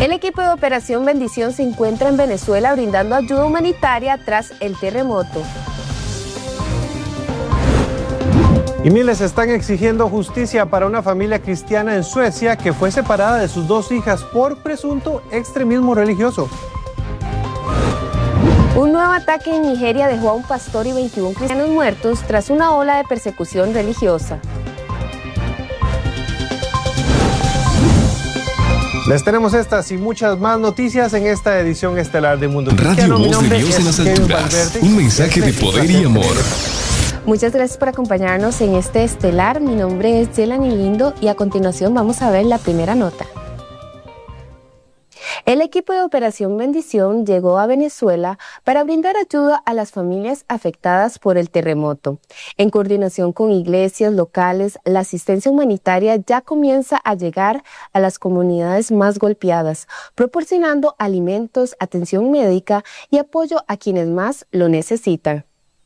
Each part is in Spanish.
El equipo de Operación Bendición se encuentra en Venezuela brindando ayuda humanitaria tras el terremoto. Y miles están exigiendo justicia para una familia cristiana en Suecia que fue separada de sus 2 hijas por presunto extremismo religioso. Un nuevo ataque en Nigeria dejó a un pastor y 21 cristianos muertos tras una ola de persecución religiosa. Les tenemos estas y muchas más noticias en esta edición estelar de Mundo Radio Cristiano. Voz de Dios en las alturas. Un mensaje de poder y amor. Muchas gracias por acompañarnos en este estelar. Mi nombre es Yelani Lindo y a continuación vamos a ver la primera nota. El equipo de Operación Bendición llegó a Venezuela para brindar ayuda a las familias afectadas por el terremoto. En coordinación con iglesias locales, la asistencia humanitaria ya comienza a llegar a las comunidades más golpeadas, proporcionando alimentos, atención médica y apoyo a quienes más lo necesitan.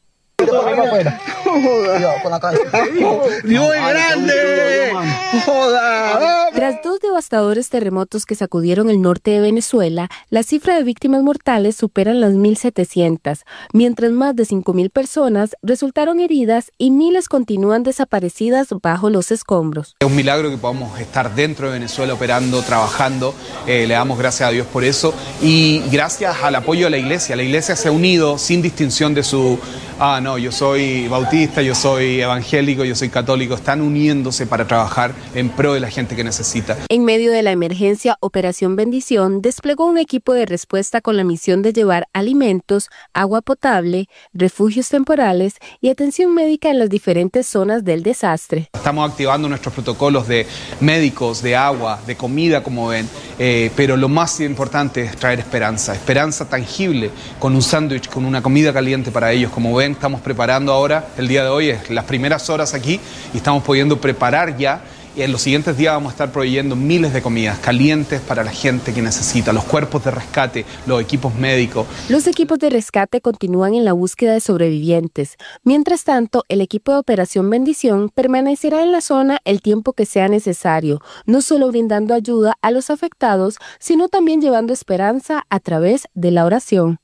¡Dios es grande! ¡Joda! Tras 2 devastadores terremotos que sacudieron el norte de Venezuela, la cifra de víctimas mortales superan las 1.700, mientras más de 5.000 personas resultaron heridas y miles continúan desaparecidas bajo los escombros. Es un milagro que podamos estar dentro de Venezuela operando, trabajando, le damos gracias a Dios por eso y gracias al apoyo de la iglesia. La iglesia se ha unido sin distinción de su... no, yo soy bautista, yo soy evangélico, yo soy católico, están uniéndose para trabajar en pro de la gente que necesita. En medio de la emergencia, Operación Bendición desplegó un equipo de respuesta con la misión de llevar alimentos, agua potable, refugios temporales y atención médica en las diferentes zonas del desastre. Estamos activando nuestros protocolos de médicos, de agua, de comida, como ven, pero lo más importante es traer esperanza, esperanza tangible, con un sándwich, con una comida caliente para ellos. Como ven, estamos preparando ahora, el día de hoy es las primeras horas aquí y estamos pudiendo preparar ya. Y en los siguientes días vamos a estar proveyendo miles de comidas calientes para la gente que necesita, los cuerpos de rescate, los equipos médicos. Los equipos de rescate continúan en la búsqueda de sobrevivientes. Mientras tanto, el equipo de Operación Bendición permanecerá en la zona el tiempo que sea necesario, no solo brindando ayuda a los afectados, sino también llevando esperanza a través de la oración.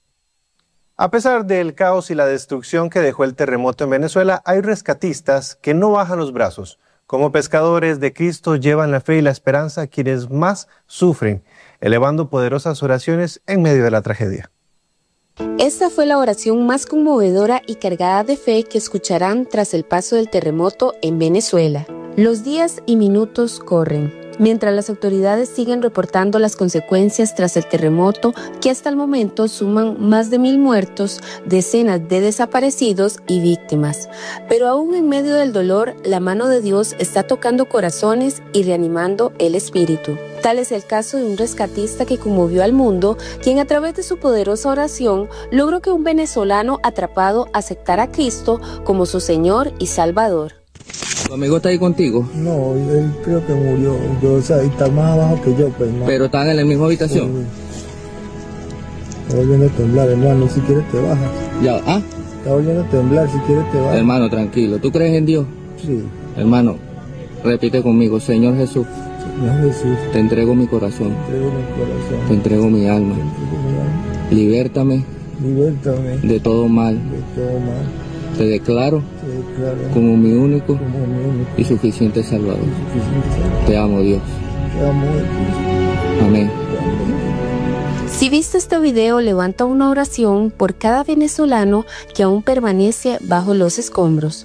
A pesar del caos y la destrucción que dejó el terremoto en Venezuela, hay rescatistas que no bajan los brazos. Como pescadores de Cristo llevan la fe y la esperanza a quienes más sufren, elevando poderosas oraciones en medio de la tragedia. Esta fue la oración más conmovedora y cargada de fe que escucharán tras el paso del terremoto en Venezuela. Los días y minutos corren, mientras las autoridades siguen reportando las consecuencias tras el terremoto que hasta el momento suman más de 1.000 muertos, decenas de desaparecidos y víctimas. Pero aún en medio del dolor, la mano de Dios está tocando corazones y reanimando el espíritu. Tal es el caso de un rescatista que conmovió al mundo, quien a través de su poderosa oración logró que un venezolano atrapado aceptara a Cristo como su Señor y Salvador. ¿Tu amigo está ahí contigo? No, él creo que murió. O sea, está más abajo que yo, pues. ¿No? ¿Pero están en la misma habitación? Está volviendo a temblar, hermano. Si quieres te bajas. Ya, Está volviendo a temblar, si quieres te bajas. Hermano, tranquilo. ¿Tú crees en Dios? Sí. Hermano, repite conmigo. Señor Jesús. Señor Jesús. Te entrego mi corazón. Te entrego mi corazón. Te entrego mi alma. Te entrego mi alma. Libértame. Libértame. De todo mal. De todo mal. Te declaro como mi único y suficiente Salvador. Te amo, Dios. Te amo, Dios. Amén. Si viste este video, levanta una oración por cada venezolano que aún permanece bajo los escombros.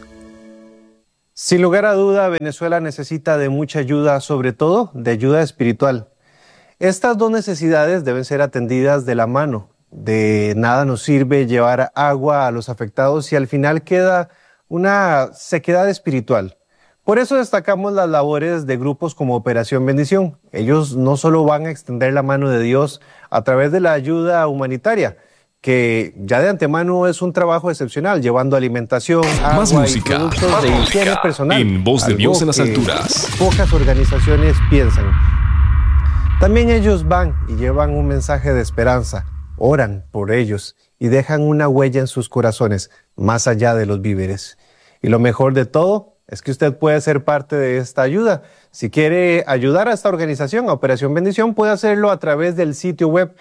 Sin lugar a duda, Venezuela necesita de mucha ayuda, sobre todo de ayuda espiritual. Estas 2 necesidades deben ser atendidas de la mano. De nada nos sirve llevar agua a los afectados si al final queda una sequedad espiritual. Por eso destacamos las labores de grupos como Operación Bendición. Ellos no solo van a extender la mano de Dios a través de la ayuda humanitaria, que ya de antemano es un trabajo excepcional, llevando alimentación, agua más música, y productos de higiene personal. En Voz de Dios en las alturas. Pocas organizaciones piensan. También ellos van y llevan un mensaje de esperanza, oran por ellos y dejan una huella en sus corazones, más allá de los víveres. Y lo mejor de todo, es que usted puede ser parte de esta ayuda. Si quiere ayudar a esta organización, a Operación Bendición, puede hacerlo a través del sitio web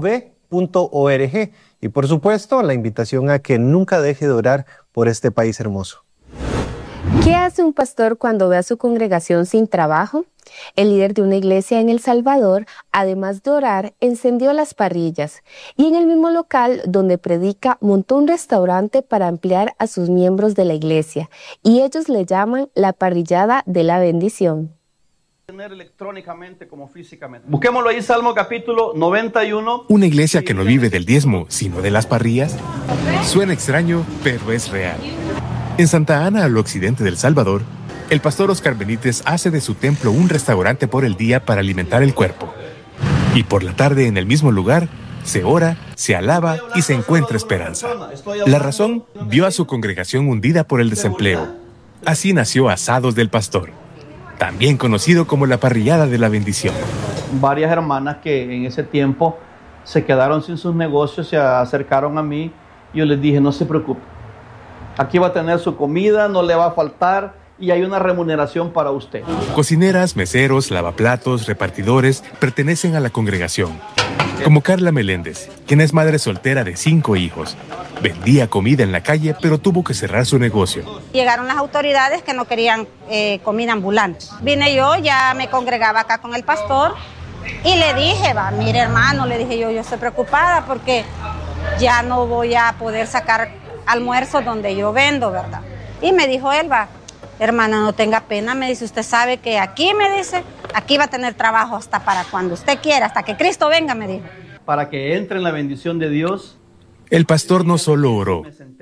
ob.org. Y por supuesto, la invitación a que nunca deje de orar por este país hermoso. ¿Qué hace un pastor cuando ve a su congregación sin trabajo? El líder de una iglesia en El Salvador, además de orar, encendió las parrillas y en el mismo local donde predica montó un restaurante para ampliar a sus miembros de la iglesia y ellos le llaman la parrillada de la bendición. Electrónicamente como físicamente. Busquémoslo ahí, Salmo capítulo 91. Una iglesia que no vive del diezmo, sino de las parrillas. Suena extraño, pero es real. En Santa Ana, al occidente del Salvador, el pastor Oscar Benítez hace de su templo un restaurante por el día para alimentar el cuerpo. Y por la tarde, en el mismo lugar, se ora, se alaba y se encuentra esperanza. La razón, vio a su congregación hundida por el desempleo. Así nació Asados del Pastor, también conocido como la parrillada de la bendición. Varias hermanas que en ese tiempo se quedaron sin sus negocios se acercaron a mí y yo les dije, no se preocupe, aquí va a tener su comida, no le va a faltar y hay una remuneración para usted. Cocineras, meseros, lavaplatos, repartidores pertenecen a la congregación. Como Carla Meléndez, quien es madre soltera de 5 hijos. Vendía comida en la calle, pero tuvo que cerrar su negocio. Llegaron las autoridades que no querían comida ambulante. Vine yo, ya me congregaba acá con el pastor y le dije, mire hermano, le dije yo estoy preocupada porque ya no voy a poder sacar almuerzo donde yo vendo, ¿verdad? Y me dijo él, hermana, no tenga pena, me dice, usted sabe que aquí, me dice, aquí va a tener trabajo hasta para cuando usted quiera, hasta que Cristo venga, me dijo. Para que entre en la bendición de Dios. El pastor no solo oró,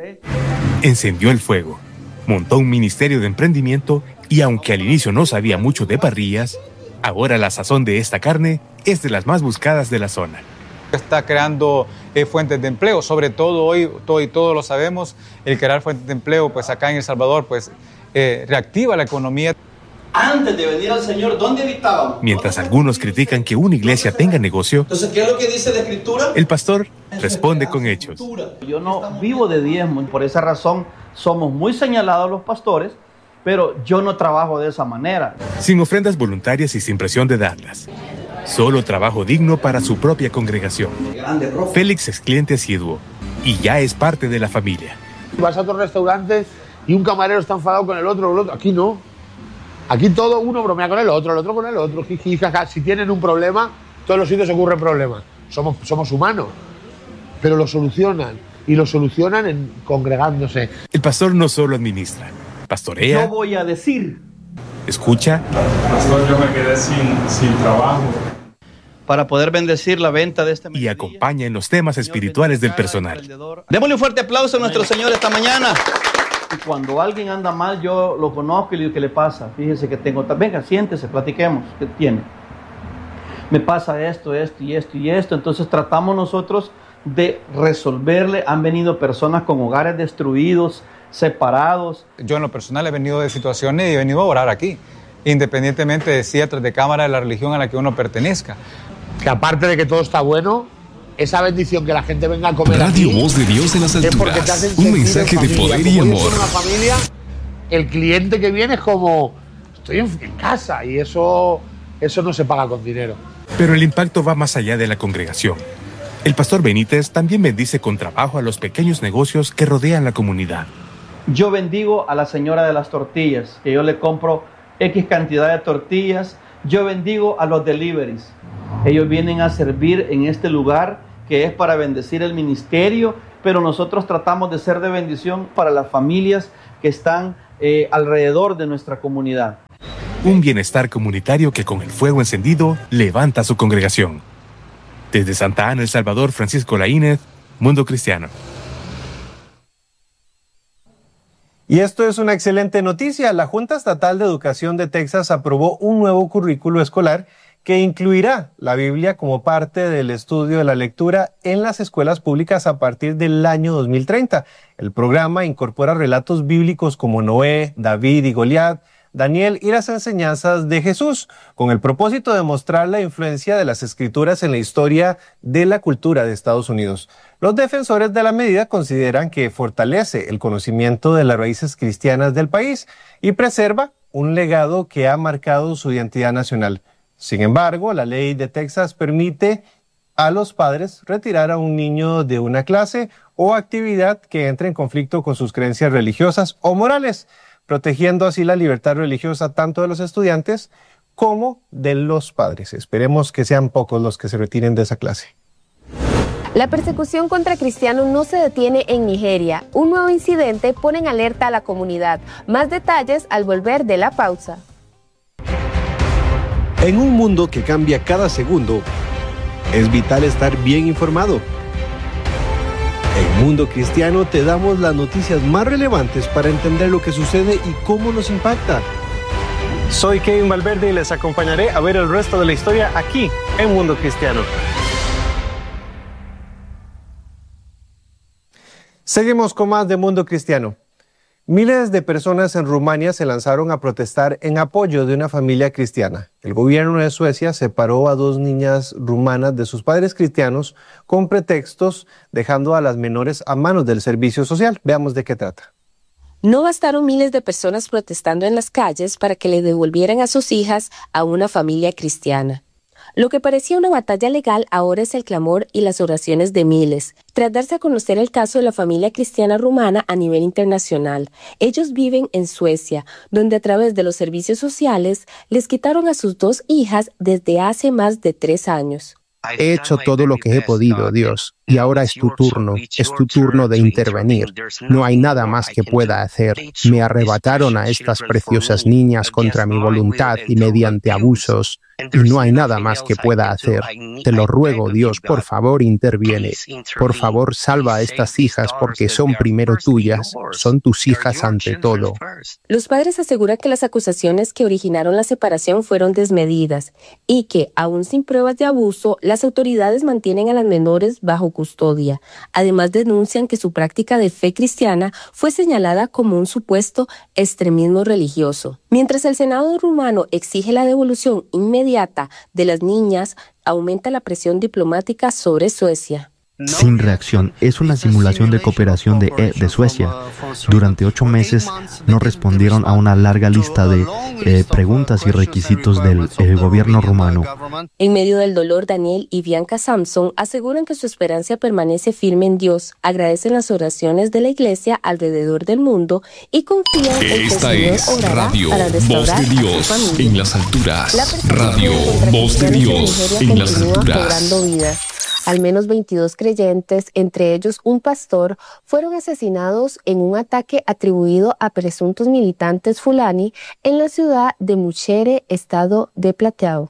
encendió el fuego, montó un ministerio de emprendimiento y aunque al inicio no sabía mucho de parrillas, ahora la sazón de esta carne es de las más buscadas de la zona. Está creando fuentes de empleo, sobre todo hoy, todos lo sabemos, el crear fuentes de empleo, pues acá en El Salvador, pues reactiva la economía. Antes de venir al Señor, ¿dónde habitábamos? Mientras algunos critican que una iglesia tenga negocio, entonces, ¿qué es lo que dice la Escritura? El pastor responde con hechos. Yo no vivo de diezmo, por esa razón somos muy señalados los pastores, pero yo no trabajo de esa manera. Sin ofrendas voluntarias y sin presión de darlas. Solo trabajo digno para su propia congregación. Félix es cliente asiduo y ya es parte de la familia. Vas a otros restaurantes y un camarero está enfadado con el otro. Aquí no. Aquí todo uno bromea con el otro con el otro. Si tienen un problema, todos los sitios ocurren problemas. Somos humanos, pero lo solucionan. Y lo solucionan congregándose. El pastor no solo administra, pastorea. Yo voy a decir. Escucha. Pastor, yo me quedé sin trabajo. Para poder bendecir la venta de este y acompaña en los temas espirituales del personal. Démosle un fuerte aplauso a nuestro Señor esta mañana. Y cuando alguien anda mal, yo lo conozco y le digo, ¿qué le pasa? Fíjese que tengo... Venga, siéntese, platiquemos. ¿Qué tiene? Me pasa esto. Entonces tratamos nosotros de resolverle. Han venido personas con hogares destruidos, separados. Yo en lo personal he venido de situaciones y he venido a orar aquí, independientemente de si atrás de cámara de la religión a la que uno pertenezca. Que aparte de que todo está bueno, esa bendición que la gente venga a comer Radio aquí, Voz de Dios en las alturas. Un mensaje de poder y amor. Una familia, el cliente que viene es como, estoy en casa y eso no se paga con dinero. Pero el impacto va más allá de la congregación. El pastor Benítez también bendice con trabajo a los pequeños negocios que rodean la comunidad. Yo bendigo a la señora de las tortillas, que yo le compro X cantidad de tortillas. Yo bendigo a los deliveries. Ellos vienen a servir en este lugar que es para bendecir el ministerio, pero nosotros tratamos de ser de bendición para las familias que están alrededor de nuestra comunidad. Un bienestar comunitario que con el fuego encendido levanta su congregación. Desde Santa Ana, El Salvador, Francisco Laínez, Mundo Cristiano. Y esto es una excelente noticia. La Junta Estatal de Educación de Texas aprobó un nuevo currículo escolar que incluirá la Biblia como parte del estudio de la lectura en las escuelas públicas a partir del año 2030. El programa incorpora relatos bíblicos como Noé, David y Goliat, Daniel y las enseñanzas de Jesús, con el propósito de mostrar la influencia de las Escrituras en la historia de la cultura de Estados Unidos. Los defensores de la medida consideran que fortalece el conocimiento de las raíces cristianas del país y preserva un legado que ha marcado su identidad nacional. Sin embargo, la ley de Texas permite a los padres retirar a un niño de una clase o actividad que entre en conflicto con sus creencias religiosas o morales, protegiendo así la libertad religiosa tanto de los estudiantes como de los padres. Esperemos que sean pocos los que se retiren de esa clase. La persecución contra cristianos no se detiene en Nigeria. Un nuevo incidente pone en alerta a la comunidad. Más detalles al volver de la pausa. En un mundo que cambia cada segundo, es vital estar bien informado. En Mundo Cristiano te damos las noticias más relevantes para entender lo que sucede y cómo nos impacta. Soy Kevin Valverde y les acompañaré a ver el resto de la historia aquí en Mundo Cristiano. Seguimos con más de Mundo Cristiano. Miles de personas en Rumania se lanzaron a protestar en apoyo de una familia cristiana. El gobierno de Suecia separó a 2 niñas rumanas de sus padres cristianos con pretextos, dejando a las menores a manos del servicio social. Veamos de qué trata. No bastaron miles de personas protestando en las calles para que le devolvieran a sus hijas a una familia cristiana. Lo que parecía una batalla legal ahora es el clamor y las oraciones de miles, tras darse a conocer el caso de la familia cristiana rumana a nivel internacional. Ellos viven en Suecia, donde a través de los servicios sociales les quitaron a sus 2 hijas desde hace más de 3 años. He hecho todo lo que he podido, Dios, y ahora es tu turno de intervenir. No hay nada más que pueda hacer. Me arrebataron a estas preciosas niñas contra mi voluntad y mediante abusos, y no hay nada más que pueda hacer. Te lo ruego, Dios, por favor, interviene. Por favor, salva a estas hijas porque son primero tuyas, son tus hijas ante todo. Los padres aseguran que las acusaciones que originaron la separación fueron desmedidas y que, aún sin pruebas de abuso, las autoridades mantienen a las menores bajo custodia. Además, denuncian que su práctica de fe cristiana fue señalada como un supuesto extremismo religioso. Mientras el Senado rumano exige la devolución inmediata de las niñas, aumenta la presión diplomática sobre Suecia. Sin reacción. Es una simulación de cooperación de Suecia. Durante 8 meses no respondieron a una larga lista de preguntas y requisitos del gobierno rumano. En medio del dolor, Daniel y Bianca Samson aseguran que su esperanza permanece firme en Dios, agradecen las oraciones de la iglesia alrededor del mundo y confían en que el Señor orará para restaurar Voz de Dios a su familia. en las alturas. La Radio Voz de Dios en las alturas. Cobrando vida. Al menos 22 creyentes, entre ellos un pastor, fueron asesinados en un ataque atribuido a presuntos militantes fulani en la ciudad de Muchere, estado de Plateau.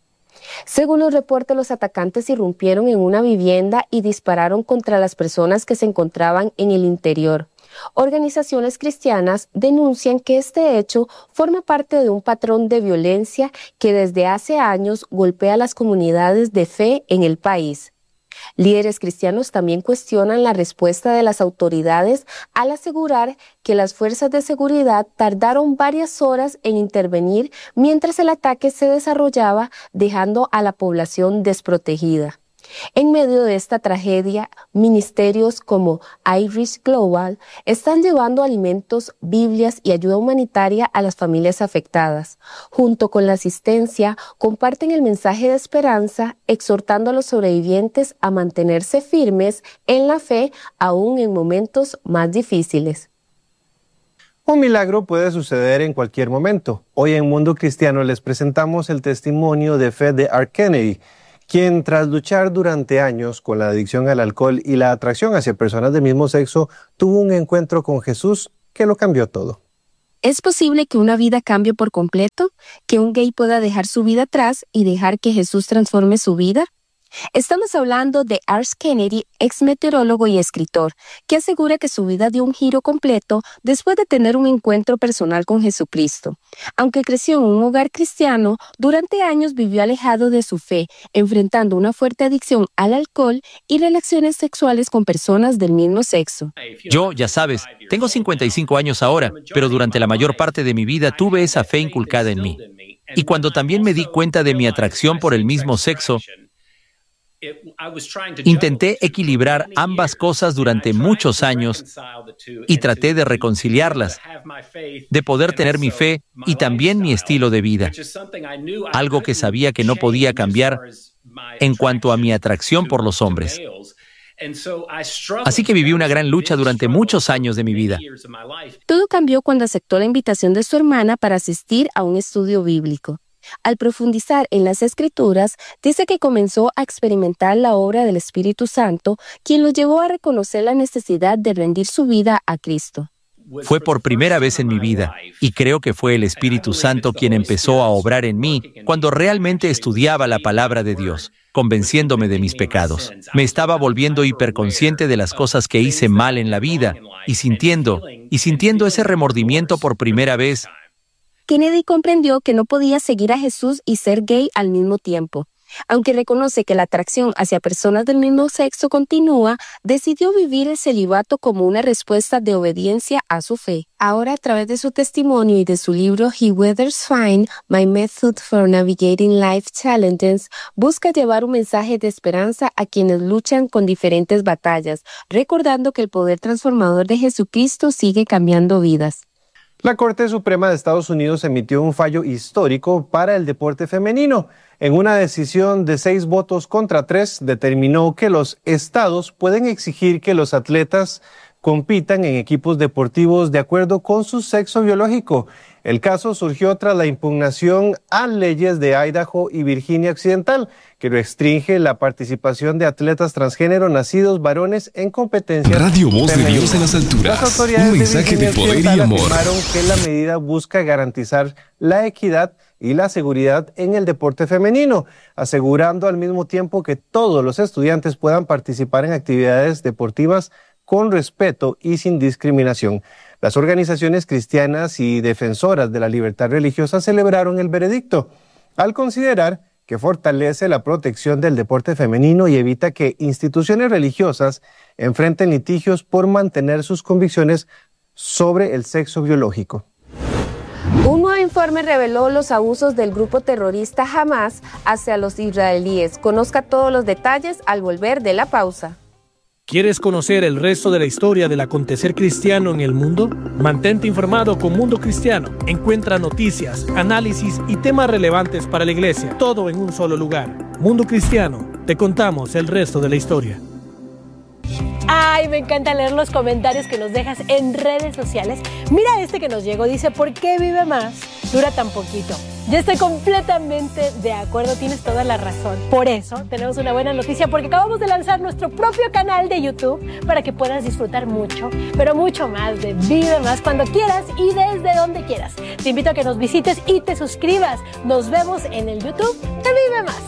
Según los reportes, los atacantes irrumpieron en una vivienda y dispararon contra las personas que se encontraban en el interior. Organizaciones cristianas denuncian que este hecho forma parte de un patrón de violencia que desde hace años golpea a las comunidades de fe en el país. Líderes cristianos también cuestionan la respuesta de las autoridades al asegurar que las fuerzas de seguridad tardaron varias horas en intervenir mientras el ataque se desarrollaba, dejando a la población desprotegida. En medio de esta tragedia, ministerios como Irish Global están llevando alimentos, Biblias y ayuda humanitaria a las familias afectadas. Junto con la asistencia, comparten el mensaje de esperanza, exhortando a los sobrevivientes a mantenerse firmes en la fe, aún en momentos más difíciles. Un milagro puede suceder en cualquier momento. Hoy en Mundo Cristiano les presentamos el testimonio de fe de R. Kennedy, quien tras luchar durante años con la adicción al alcohol y la atracción hacia personas del mismo sexo, tuvo un encuentro con Jesús que lo cambió todo. ¿Es posible que una vida cambie por completo? ¿Que un gay pueda dejar su vida atrás y dejar que Jesús transforme su vida? Estamos hablando de Ars Kennedy, ex meteorólogo y escritor, que asegura que su vida dio un giro completo después de tener un encuentro personal con Jesucristo. Aunque creció en un hogar cristiano, durante años vivió alejado de su fe, enfrentando una fuerte adicción al alcohol y relaciones sexuales con personas del mismo sexo. Yo, ya sabes, tengo 55 años ahora, pero durante la mayor parte de mi vida tuve esa fe inculcada en mí. Y cuando también me di cuenta de mi atracción por el mismo sexo, intenté equilibrar ambas cosas durante muchos años y traté de reconciliarlas, de poder tener mi fe y también mi estilo de vida, algo que sabía que no podía cambiar en cuanto a mi atracción por los hombres. Así que viví una gran lucha durante muchos años de mi vida. Todo cambió cuando aceptó la invitación de su hermana para asistir a un estudio bíblico. Al profundizar en las Escrituras, dice que comenzó a experimentar la obra del Espíritu Santo, quien lo llevó a reconocer la necesidad de rendir su vida a Cristo. Fue por primera vez en mi vida, y creo que fue el Espíritu Santo quien empezó a obrar en mí cuando realmente estudiaba la palabra de Dios, convenciéndome de mis pecados. Me estaba volviendo hiperconsciente de las cosas que hice mal en la vida, y sintiendo ese remordimiento por primera vez. Kennedy comprendió que no podía seguir a Jesús y ser gay al mismo tiempo. Aunque reconoce que la atracción hacia personas del mismo sexo continúa, decidió vivir el celibato como una respuesta de obediencia a su fe. Ahora, a través de su testimonio y de su libro He Weathers Fine, My Method for Navigating Life Challenges, busca llevar un mensaje de esperanza a quienes luchan con diferentes batallas, recordando que el poder transformador de Jesucristo sigue cambiando vidas. La Corte Suprema de Estados Unidos emitió un fallo histórico para el deporte femenino. En una decisión de 6 votos contra 3, determinó que los estados pueden exigir que los atletas compitan en equipos deportivos de acuerdo con su sexo biológico. El caso surgió tras la impugnación a leyes de Idaho y Virginia Occidental, que restringe la participación de atletas transgénero nacidos varones en competencias Radio Voz de femeninas. Dios en las alturas. Las autoridades Un mensaje de poder y Occidental amor. afirmaron que la medida busca garantizar la equidad y la seguridad en el deporte femenino, asegurando al mismo tiempo que todos los estudiantes puedan participar en actividades deportivas con respeto y sin discriminación. Las organizaciones cristianas y defensoras de la libertad religiosa celebraron el veredicto, al considerar que fortalece la protección del deporte femenino y evita que instituciones religiosas enfrenten litigios por mantener sus convicciones sobre el sexo biológico. Un nuevo informe reveló los abusos del grupo terrorista Hamas hacia los israelíes. Conozca todos los detalles al volver de la pausa. ¿Quieres conocer el resto de la historia del acontecer cristiano en el mundo? Mantente informado con Mundo Cristiano. Encuentra noticias, análisis y temas relevantes para la iglesia, todo en un solo lugar. Mundo Cristiano, te contamos el resto de la historia. Ay, me encanta leer los comentarios que nos dejas en redes sociales. Mira este que nos llegó, dice, ¿por qué vive más? Dura tan poquito. Yo estoy completamente de acuerdo, tienes toda la razón. Por eso tenemos una buena noticia, porque acabamos de lanzar nuestro propio canal de YouTube para que puedas disfrutar mucho, pero mucho más de Vive Más cuando quieras y desde donde quieras. Te invito a que nos visites y te suscribas. Nos vemos en el YouTube de Vive Más.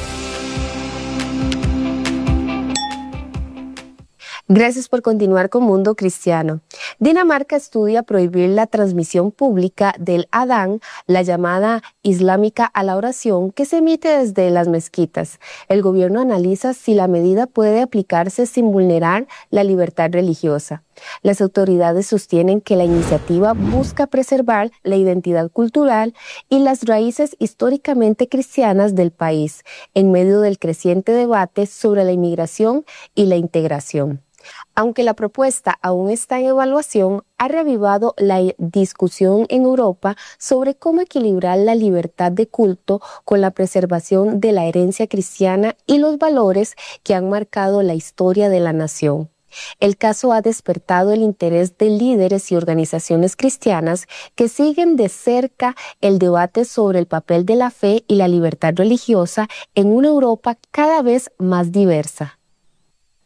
Gracias por continuar con Mundo Cristiano. Dinamarca estudia prohibir la transmisión pública del Adán, la llamada islámica a la oración, que se emite desde las mezquitas. El gobierno analiza si la medida puede aplicarse sin vulnerar la libertad religiosa. Las autoridades sostienen que la iniciativa busca preservar la identidad cultural y las raíces históricamente cristianas del país, en medio del creciente debate sobre la inmigración y la integración. Aunque la propuesta aún está en evaluación, ha reavivado la discusión en Europa sobre cómo equilibrar la libertad de culto con la preservación de la herencia cristiana y los valores que han marcado la historia de la nación. El caso ha despertado el interés de líderes y organizaciones cristianas que siguen de cerca el debate sobre el papel de la fe y la libertad religiosa en una Europa cada vez más diversa.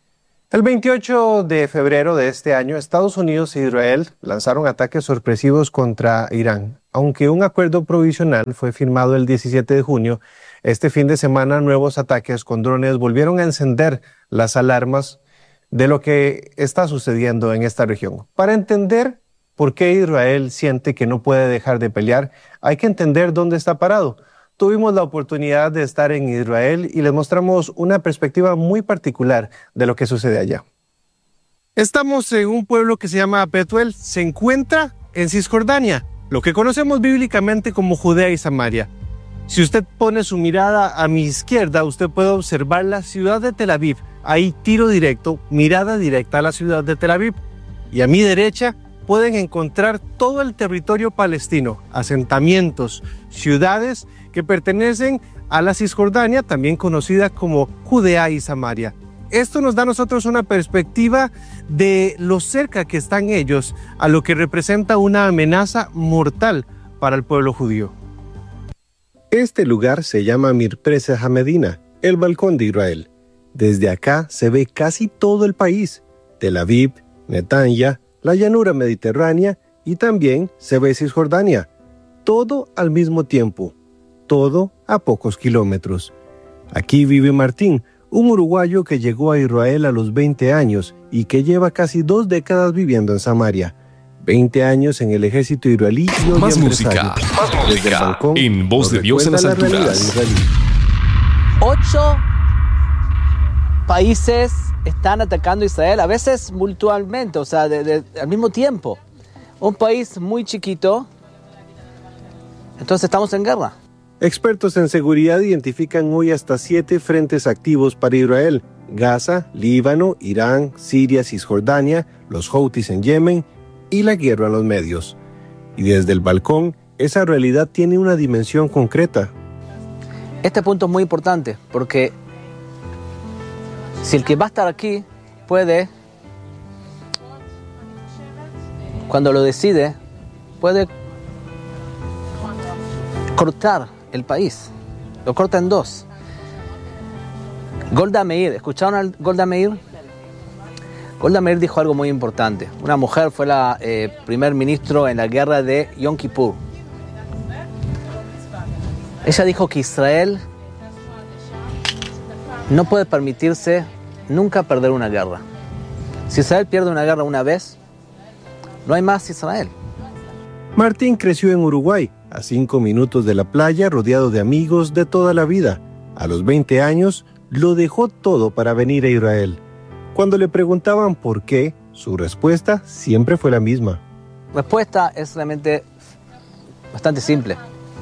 El 28 de febrero de este año, Estados Unidos e Israel lanzaron ataques sorpresivos contra Irán. Aunque un acuerdo provisional fue firmado el 17 de junio, este fin de semana nuevos ataques con drones volvieron a encender las alarmas de lo que está sucediendo en esta región. Para entender por qué Israel siente que no puede dejar de pelear, hay que entender dónde está parado. Tuvimos la oportunidad de estar en Israel y les mostramos una perspectiva muy particular de lo que sucede allá. Estamos en un pueblo que se llama Betuel, se encuentra en Cisjordania, lo que conocemos bíblicamente como Judea y Samaria. Si usted pone su mirada a mi izquierda, usted puede observar la ciudad de Tel Aviv. Ahí tiro directo, mirada directa a la ciudad de Tel Aviv. Y a mi derecha pueden encontrar todo el territorio palestino, asentamientos, ciudades que pertenecen a la Cisjordania, también conocida como Judea y Samaria. Esto nos da a nosotros una perspectiva de lo cerca que están ellos a lo que representa una amenaza mortal para el pueblo judío. Este lugar se llama Mirprese Hamedina, el balcón de Israel. Desde acá se ve casi todo el país, Tel Aviv, Netanya, la llanura mediterránea y también se ve Cisjordania. Todo al mismo tiempo, todo a pocos kilómetros. Aquí vive Martín, un uruguayo que llegó a Israel a los 20 años y que lleva casi 2 décadas viviendo en Samaria. 20 años en el ejército israelí y hoy más empresario. música, Desde el balcón, en Voz de Dios en las alturas. 8 países están atacando a Israel, a veces mutuamente, o sea, al mismo tiempo. Un país muy chiquito, entonces estamos en guerra. Expertos en seguridad identifican hoy hasta 7 frentes activos para Israel: Gaza, Líbano, Irán, Siria, Cisjordania, los Houthis en Yemen y la guerra en los medios. Y desde el balcón, esa realidad tiene una dimensión concreta. Este punto es muy importante porque si el que va a estar aquí puede, cuando lo decide, puede cortar el país. Lo corta en 2. Golda Meir, ¿escucharon a Golda Meir? Golda Meir dijo algo muy importante. Una mujer fue la primer ministro en la guerra de Yom Kippur. Ella dijo que Israel no puede permitirse nunca perder una guerra. Si Israel pierde una guerra una vez, no hay más Israel. Martín creció en Uruguay, a 5 minutos de la playa, rodeado de amigos de toda la vida. A los 20 años, lo dejó todo para venir a Israel. Cuando le preguntaban por qué, su respuesta siempre fue la misma. La respuesta es realmente bastante simple.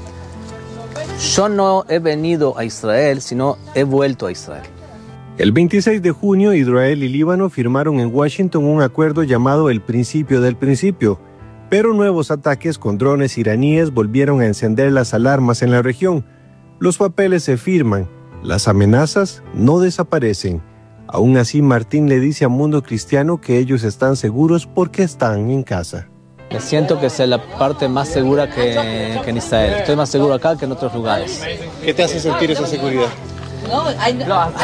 Yo no he venido a Israel, sino he vuelto a Israel. El 26 de junio, Israel y Líbano firmaron en Washington un acuerdo llamado el Principio del Principio, pero nuevos ataques con drones iraníes volvieron a encender las alarmas en la región. Los papeles se firman, las amenazas no desaparecen. Aún así, Martín le dice a Mundo Cristiano que ellos están seguros porque están en casa. Me siento que es la parte más segura que en Israel. Estoy más seguro acá que en otros lugares. ¿Qué te hace sentir esa seguridad?